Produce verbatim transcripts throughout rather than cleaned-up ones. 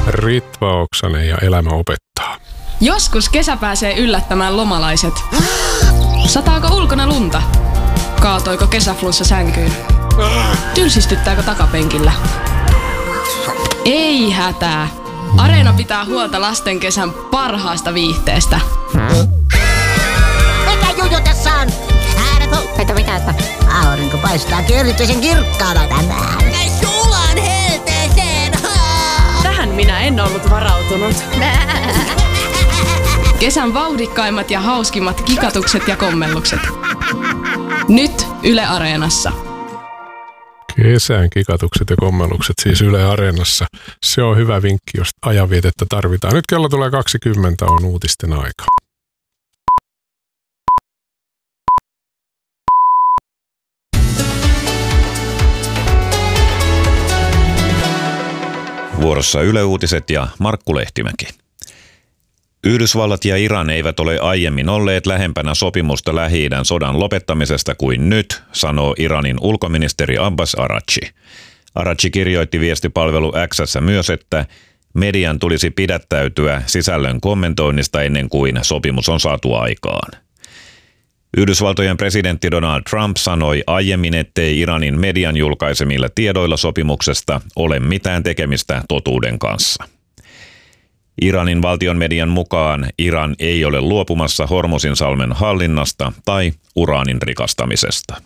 Ritva Oksanen ja Elämä opettaa. Joskus kesä pääsee yllättämään lomalaiset. Sataako ulkona lunta? Kaatoiko kesäflunssa sänkyyn? Tylsistyttääkö takapenkillä? Ei hätää. Areena pitää huolta lasten kesän parhaasta viihteestä. Mikä juju tässä on? Mitä mitä, että aurinko paistaakin erityisen kirkkaana tänään. Sulan helteeseen! Tähän minä en ollut varautunut. Kesän vauhdikkaimmat ja hauskimmat kikatukset ja kommellukset. Nyt Yle Areenassa. Kesän kikatukset ja kommellukset siis Yle Areenassa. Se on hyvä vinkki, jos ajanvietettä tarvitaan. Nyt kello tulee kaksikymmentä, on uutisten aika. Vuorossa Yle Uutiset ja Markku Lehtimäki. Yhdysvallat ja Iran eivät ole aiemmin olleet lähempänä sopimusta Lähi-idän sodan lopettamisesta kuin nyt, sanoo Iranin ulkoministeri Abbas Araghchi. Araghchi kirjoitti viestipalvelu X:ssä myös, että median tulisi pidättäytyä sisällön kommentoinnista ennen kuin sopimus on saatu aikaan. Yhdysvaltojen presidentti Donald Trump sanoi aiemmin, ettei Iranin median julkaisemilla tiedoilla sopimuksesta ole mitään tekemistä totuuden kanssa. Iranin valtion median mukaan Iran ei ole luopumassa Hormuzinsalmen hallinnasta tai uraanin rikastamisesta.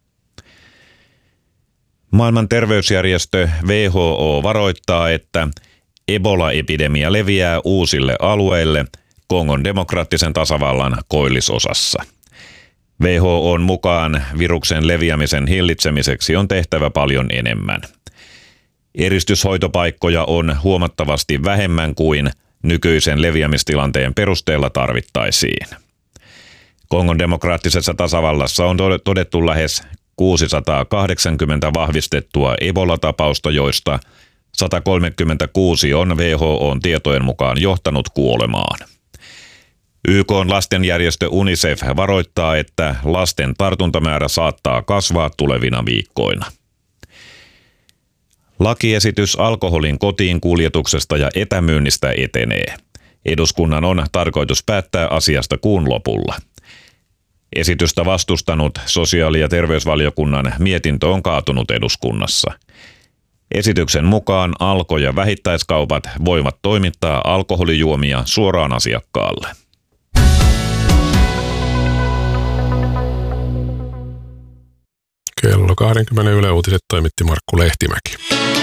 Maailman terveysjärjestö W H O varoittaa, että Ebola-epidemia leviää uusille alueille Kongon demokraattisen tasavallan koillisosassa. W H O:n mukaan viruksen leviämisen hillitsemiseksi on tehtävä paljon enemmän. Eristyshoitopaikkoja on huomattavasti vähemmän kuin nykyisen leviämistilanteen perusteella tarvittaisiin. Kongon demokraattisessa tasavallassa on todettu lähes kuusisataakahdeksankymmentä vahvistettua Ebola-tapausta, joista sata kolmekymmentäkuusi on W H O:n tietojen mukaan johtanut kuolemaan. Y K:n lastenjärjestö UNICEF varoittaa, että lasten tartuntamäärä saattaa kasvaa tulevina viikkoina. Lakiesitys alkoholin kotiin kuljetuksesta ja etämyynnistä etenee. Eduskunnan on tarkoitus päättää asiasta kuun lopulla. Esitystä vastustanut sosiaali- ja terveysvaliokunnan mietintö on kaatunut eduskunnassa. Esityksen mukaan Alko- ja vähittäiskaupat voivat toimittaa alkoholijuomia suoraan asiakkaalle. Kello kaksikymmentä Yle Uutiset toimitti Markku Lehtimäki.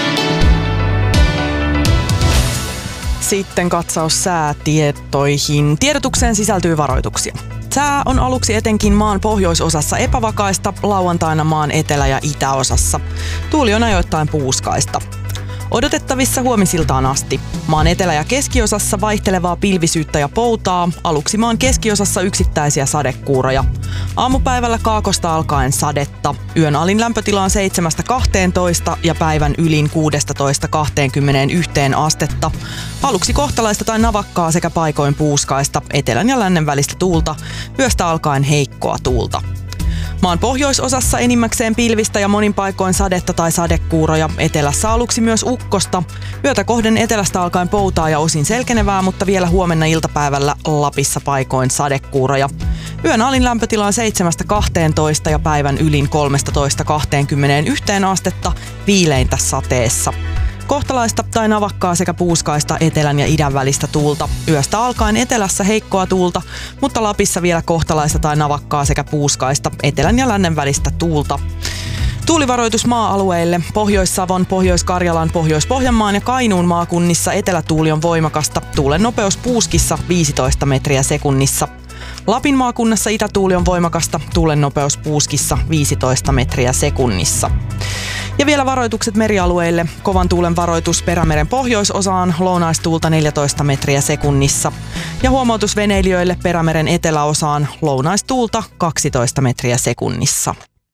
Sitten katsaus säätietoihin. Tiedotukseen sisältyy varoituksia. Sää on aluksi etenkin maan pohjoisosassa epävakaista, lauantaina maan etelä- ja itäosassa. Tuuli on ajoittain puuskaista. Odotettavissa huomisiltaan asti. Maan etelä- ja keskiosassa vaihtelevaa pilvisyyttä ja poutaa, aluksi maan keskiosassa yksittäisiä sadekuuroja. Aamupäivällä kaakosta alkaen sadetta. Yön alin lämpötila on seitsemästä kahteentoista ja päivän ylin kuudestatoista kahteenkymmeneenyhteen astetta. Aluksi kohtalaista tai navakkaa sekä paikoin puuskaista, etelän ja lännen välistä tuulta, yöstä alkaen heikkoa tuulta. Maan pohjoisosassa enimmäkseen pilvistä ja monin paikoin sadetta tai sadekuuroja. Etelässä aluksi myös ukkosta. Yötä kohden etelästä alkaen poutaa ja osin selkenevää, mutta vielä huomenna iltapäivällä Lapissa paikoin sadekuuroja. Yön alin lämpötila on seitsemästä kahteentoista ja päivän ylin kolmestatoista kahteenkymmeneenyhteen astetta, viileintä sateessa. Kohtalaista tai navakkaa sekä puuskaista etelän ja idän välistä tuulta. Yöstä alkaen etelässä heikkoa tuulta, mutta Lapissa vielä kohtalaista tai navakkaa sekä puuskaista etelän ja lännen välistä tuulta. Tuulivaroitus maa-alueille. Pohjois-Savon, Pohjois-Karjalan, Pohjois-Pohjanmaan ja Kainuun maakunnissa etelätuuli on voimakasta. Tuulen nopeus puuskissa viisitoista metriä sekunnissa. Lapin maakunnassa itätuuli on voimakasta. Tuulen nopeus puuskissa viisitoista metriä sekunnissa. Ja vielä varoitukset merialueille. Kovan tuulen varoitus Perämeren pohjoisosaan, lounaistuulta neljätoista metriä sekunnissa. Ja huomautus veneilijöille Perämeren eteläosaan, lounaistuulta kaksitoista metriä sekunnissa.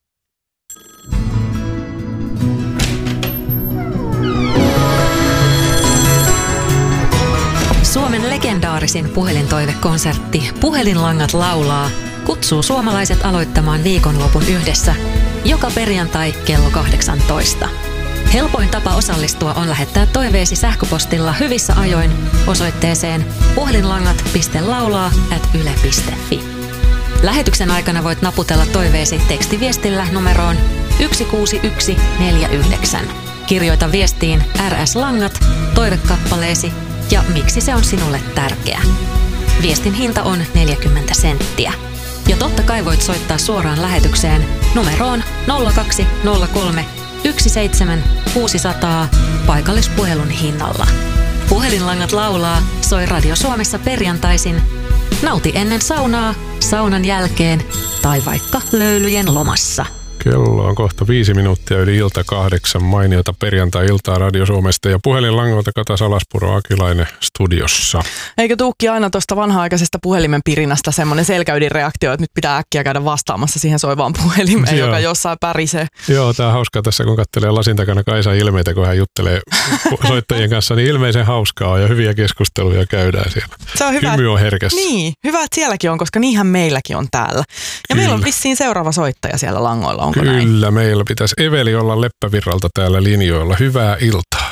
Suomen legendaarisin puhelintoivekonsertti Puhelinlangat laulaa kutsuu suomalaiset aloittamaan viikonlopun yhdessä joka perjantai kello kahdeksantoista. Helpoin tapa osallistua on lähettää toiveesi sähköpostilla hyvissä ajoin osoitteeseen puhelinlangat piste laulaa ät yle piste fi. Lähetyksen aikana voit naputella toiveesi tekstiviestillä numeroon yksi kuusi yksi neljä yhdeksän. Kirjoita viestiin R S-langat, toivekappaleesi ja miksi se on sinulle tärkeä. Viestin hinta on neljäkymmentä senttiä. Ja totta kai voit soittaa suoraan lähetykseen numeroon nolla kaksi nolla kolme yksi seitsemän kuusi nolla nolla paikallispuhelun hinnalla. Puhelinlangat laulaa soi Radio Suomessa perjantaisin. Nauti ennen saunaa, saunan jälkeen tai vaikka löylyjen lomassa. Kello on kohta viisi minuuttia yli ilta kahdeksan. Mainiota perjantai-iltaa Radio Suomesta ja puhelinlangoilta Kata Salaspuro Akilainen studiossa. Eikö tuukki aina tuosta vanha-aikaisesta puhelimen pirinästä semmoinen selkäydinreaktio, että nyt pitää äkkiä käydä vastaamassa siihen soivaan puhelimeen, joka jossain pärisee. Joo, tää on hauskaa tässä, kun katselee lasin takana Kaisan ilmeitä, kun hän juttelee soittajien kanssa, niin ilmeisen hauskaa ja hyviä keskusteluja käydään siellä. Se on hyvä. Hymy on herkässä. Niin, hyvä, että sielläkin on, koska niinhän meilläkin on täällä. Ja Kyllä. meillä on vissiin seuraava soittaja siellä langoilla. Onko Kyllä, näin? meillä pitäisi Eveli olla Leppävirralta täällä linjoilla. Hyvää iltaa.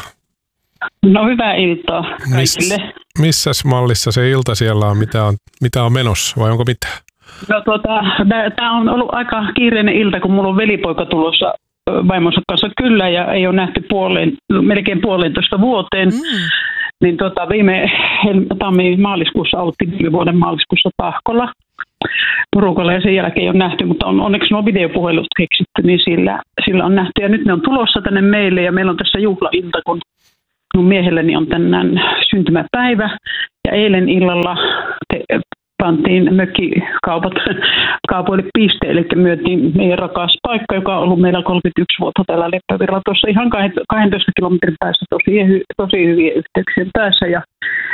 No hyvää iltaa kaikille. Miss, missäs mallissa se ilta siellä on? Mitä on, mitä on menossa vai onko mitään? No tuota, tämä on ollut aika kiireinen ilta, kun mulla on velipoika tulossa vaimonsa kanssa kyllä ja ei ole nähty puoleen, melkein puolentoista vuoteen. Mm. Niin tuota, viime tammi-maaliskuussa oltiin viime vuoden maaliskuussa Tahkolla porukalla ja sen jälkeen ei ole nähty, mutta on, onneksi nuo videopuhelut keksitty, niin sillä, sillä on nähty. Ja nyt ne on tulossa tänne meille ja meillä on tässä juhlailta, kun mun miehelleni on tänään syntymäpäivä. Ja eilen illalla te, pantiin mökkikaupat kaupoille piste, eli myötiin meidän rakas paikka, joka on ollut meillä kolmekymmentäyksi vuotta täällä Leppävirralla. Tuossa ihan kahdentoista kilometrin päässä tosi, tosi hyviä yhteyksien päässä. Ja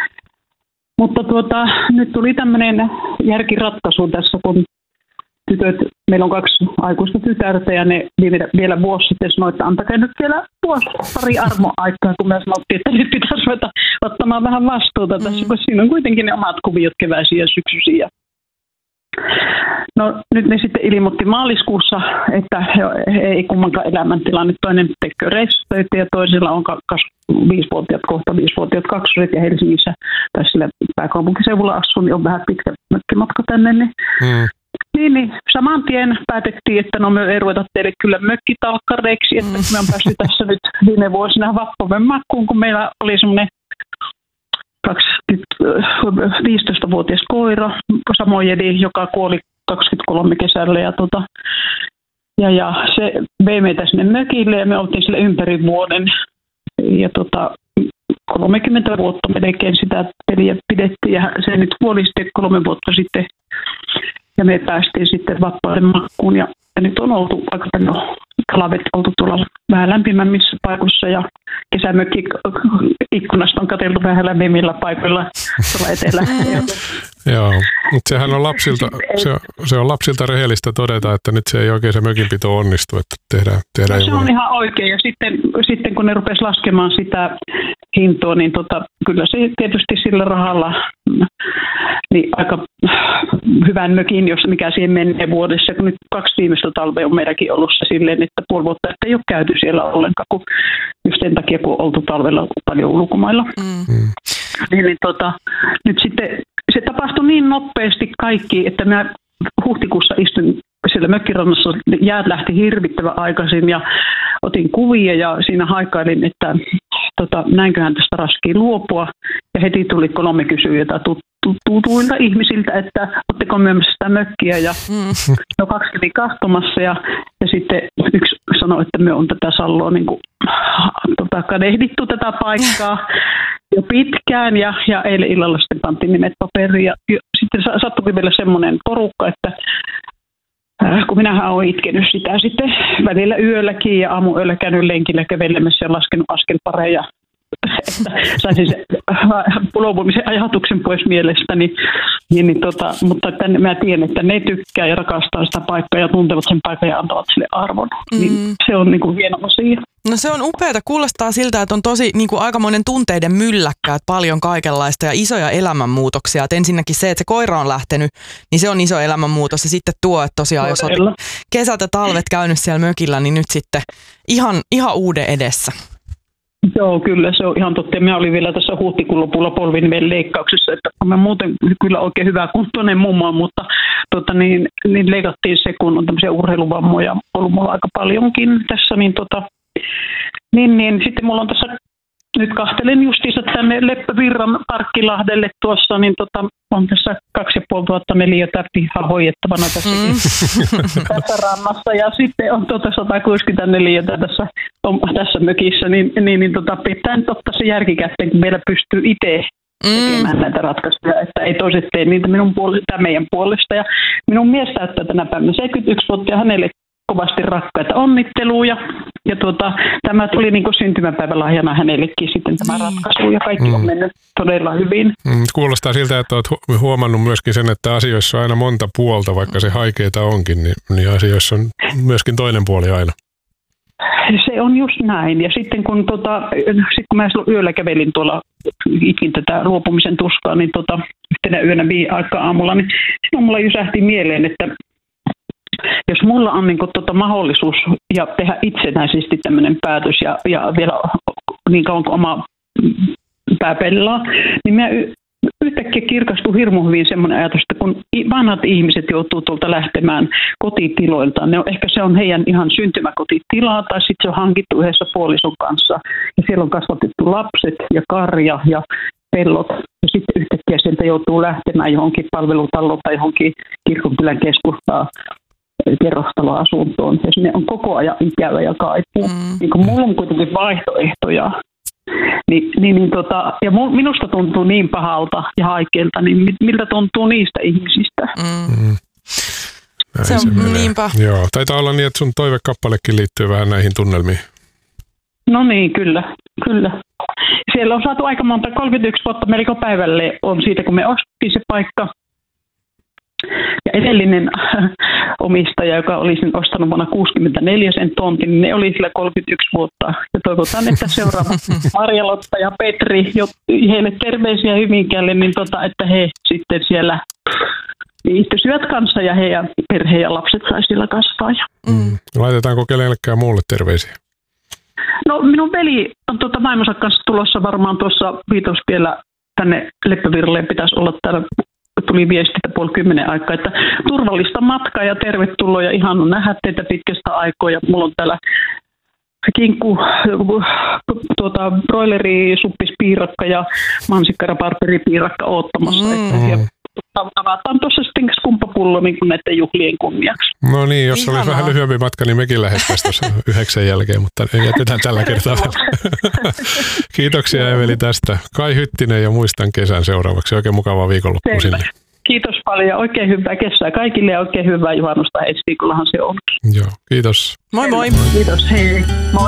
Mutta tuota, nyt tuli tämmöinen järkiratkaisu tässä, kun tytöt, meillä on kaksi aikuista tytärtä ja ne vielä vuosi sitten sanoi, että antakaa nyt vielä vuosi pari armoaikaa, kun me sanottiin, että nyt pitäisi ruveta ottamaan vähän vastuuta tässä, mm. kun siinä on kuitenkin ne omat kuviot keväisiä ja syksyisiä. No nyt ne sitten ilmoitti maaliskuussa, että he ei kummankaan elämäntilanne. Toinen tekee reissutöitä ja toisella on viisivuotiaat, kohta viisivuotiaat kaksoset ja Helsingissä tai sillä pääkaupunkiseudulla asuu, niin on vähän pitkä mökkimatka tänne. Niin, mm. niin, niin saman tien päätettiin, että no me ei ruveta teille kyllä mökkitalkkareiksi, että me on päästy tässä nyt viime vuosina vappuven makkuun, kun meillä oli semmoinen viisitoistavuotias koira, Samojedi, joka kuoli kaksikymmentäkolme kesällä. Ja, tota, ja, ja se vei meitä sinne mökille ja me oltiin sille ympäri vuoden. Ja tota, kolmekymmentä vuotta melkein sitä peliä pidettiin ja se nyt kuoli sitten kolme vuotta sitten. Ja me päästiin sitten vapauden makkuun ja, ja nyt on oltu aika paljon talvet oltu tuolla vähän lämpimämmissä paikoissa ja kesämökki ikkunasta on katseltu vähän lämpimillä paikoilla tuolla etelä. Joo, mutta sehän on lapsilta, se on, se on lapsilta rehellistä todeta, että nyt se ei oikein se mökinpito onnistu, että tehdään, tehdään no, se on ihan oikein ja sitten, sitten kun ne rupesi laskemaan sitä hintoa, niin tota, kyllä se tietysti sillä rahalla niin aika hyvän mökin, jos mikä siihen menee vuodessa, kun nyt kaksi viimeistä talvea on meidänkin ollut se silleen, että puoli vuotta että ei ole käyty siellä ollenkaan, kun just sen takia, kun on oltu talvella paljon ulkomailla. Mm. Niin, niin tota, nyt sitten se tapahtui niin nopeasti kaikki, että mä huhtikuussa istuin siellä mökkirannassa, jäät lähti hirvittävän aikaisin ja otin kuvia ja siinä haikailin, että tota, näinköhän tästä raskiin luopua. Ja heti tuli kolme kysyjää tutuilta ihmisiltä, että ootteko myymässä sitä mökkiä ja mm. no kaksi kävi kahtomassa ja, ja sitten yksi sanoi, että me on tätä Salloa niin kuin, tota, kadehdittu tätä paikkaa jo pitkään ja, ja eilen illalla sitten pantiin nimet paperiin ja, ja sitten sattui vielä semmoinen porukka, että äh, kun minähän olen itkenyt sitä sitten välillä yölläkin ja aamuyöllä käynyt lenkillä kävelemässä ja laskenut askelpareja että saisin sen luopumisen ajatuksen pois mielestäni. Niin, niin, tota, mutta että mä tiedän, että ne tykkää ja rakastaa sitä paikkaa ja tuntevat sen paikan ja antavat sille arvon. Mm. Niin se on niin kuin hieno asia. No se on upeata. Kuulostaa siltä, että on tosi niin kuin aikamoinen tunteiden mylläkkää, paljon kaikenlaista ja isoja elämänmuutoksia. Et ensinnäkin se, että se koira on lähtenyt, niin se on iso elämänmuutos. Ja sitten tuo, että tosiaan jos olet kesät ja talvet käynyt siellä mökillä, niin nyt sitten ihan, ihan uuden edessä. Joo, kyllä se on ihan totta. Mä olin vielä tässä huhtikuun lopulla polvinimen leikkauksessa, että mä muuten kyllä oikein hyvä kuntoinen mummo, mutta tota, niin, niin leikattiin se, kun on tämmöisiä urheiluvammoja ollut mulla aika paljonkin tässä, niin, tota, niin, niin sitten mulla on tässä, nyt kahtelen justiinsa tänne Leppävirran Parkkilahdelle tuossa, niin tota, on tässä kaksi ja puoli tuhatta neliötä pihaa hoidettavana tässäkin, mm. tässä rannassa. Ja sitten on tuota sata kuusikymmentä neliötä tässä, on, tässä mökissä, niin, niin, niin tota, pitää nyt ottaa se järkikäteen, kun meillä pystyy itse tekemään mm. näitä ratkaisuja, että ei toiset tee niitä minun puolesta tai meidän puolesta. Ja minun mies täyttää tänä päivänä seitsemänkymmentäyksi vuotta ja hänelle kovasti rakkaita onnitteluja. Ja tuota, tämä tuli niin kuin syntymäpäivälahjana hänellekin sitten tämä mm. ratkaisu ja kaikki mm. on mennyt todella hyvin. Mm, kuulostaa siltä, että olet huomannut myöskin sen, että asioissa on aina monta puolta, vaikka se haikeita onkin, niin, niin asioissa on myöskin toinen puoli aina. Se on just näin. Ja sitten kun, tota, sit kun mä yöllä kävelin tuolla, itkin tätä luopumisen tuskaa, niin tota, yhtenä yönä viiden aikaa aamulla, niin silloin mulla jysähti mieleen, että jos mulla on niin kuin, tota, mahdollisuus ja tehdä itsenäisesti tämmöinen päätös ja, ja vielä niin kauan kuin oma pää pelaa, niin mä y- yhtäkkiä kirkastui hirmu hyvin semmoinen ajatus, että kun vanhat ihmiset joutuu tuolta lähtemään kotitiloiltaan, ne on, ehkä se on heidän ihan syntymäkotitilaa tai sitten se on hankittu yhdessä puolison kanssa ja siellä on kasvatettu lapset ja karja ja pellot ja sitten yhtäkkiä sieltä joutuu lähtemään johonkin palvelutaloon tai johonkin kirkonkylän keskustaan kerrostaloasuntoon ja sinne on koko ajan ikävä ja kaipuu. Mm. Niin kun mulla on kuitenkin vaihtoehtoja. Niin, niin, niin tota, ja minusta tuntuu niin pahalta ja haikealta, niin miltä tuntuu niistä ihmisistä? Mm. Se on se niinpä. Joo, taitaa olla niin, että sun toivekappalekin liittyy vähän näihin tunnelmiin. No niin, kyllä, kyllä. Siellä on saatu aika monta, kolmekymmentäyksi vuotta melko päivälle on siitä, kun me ostettiin se paikka. Ja edellinen omistaja, joka oli sen ostanut vuonna kuusikymmentäneljä sen tontin, niin ne oli sillä kolmekymmentäyksi vuotta. Ja toivotaan, että seuraava Marja-Lotta ja Petri, heille terveisiä Hyvinkäälle, niin tota, että he sitten siellä viihtyisivät kanssa ja heidän perhe ja lapset saisi siellä kasvaa. Mm. Laitetaanko kenellekään muulle terveisiä? No minun veli on tuota vaimonsa kanssa tulossa varmaan tuossa viitostiellä tänne Leppävirralle, pitäisi olla täällä. Tuli viestistä puoli kymmenen aikaa, että turvallista matkaa ja tervetuloa ja ihan on nähdä teitä pitkästä aikaa. Ja mulla on täällä kinkku, tuota, broileri, suppispiirakka ja mansikkaraparperipiirakka oottamassa. Mm. Että siellä tavataan tuossa sitten skumppapullo niin kuin näiden juhlien kunniaksi. No niin, jos Ihanaa. Olisi vähän lyhyempi matka, niin mekin lähdettäisiin tuossa yhdeksän jälkeen, mutta jätetään tällä kertaa. Kiitoksia Eveli tästä. Kai Hyttinen ja muistan kesän seuraavaksi. Oikein mukavaa viikonloppua sinne. Kiitos paljon. Oikein hyvää kesää kaikille ja oikein hyvää juhannusta. Ensi viikollahan se onkin. Joo, kiitos. Moi moi. Kiitos, hei. Moi.